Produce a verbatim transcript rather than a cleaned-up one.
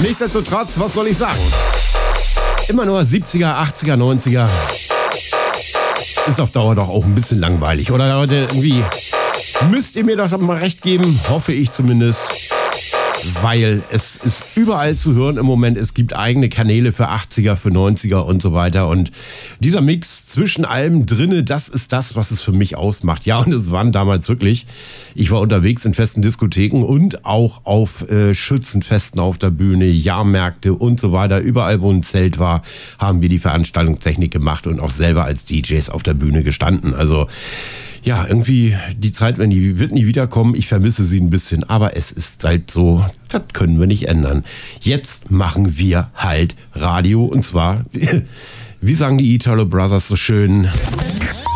Nichtsdestotrotz, was soll ich sagen? Immer nur siebziger, achtziger, neunziger. Ist auf Dauer doch auch ein bisschen langweilig. Oder Leute, irgendwie müsst ihr mir doch mal recht geben, hoffe ich zumindest. Weil es ist überall zu hören im Moment. Es gibt eigene Kanäle für achtziger, für neunziger und so weiter. Und dieser Mix zwischen allem drinne, das ist das, was es für mich ausmacht. Ja, und es waren damals wirklich, ich war unterwegs in festen Diskotheken und auch auf äh, Schützenfesten auf der Bühne, Jahrmärkte und so weiter. Überall, wo ein Zelt war, haben wir die Veranstaltungstechnik gemacht und auch selber als D Js auf der Bühne gestanden. Also ja, irgendwie die Zeit, wenn die wird nie wiederkommen. Ich vermisse sie ein bisschen, aber es ist halt so, das können wir nicht ändern. Jetzt machen wir halt Radio und zwar, wie sagen die Italo Brothers so schön,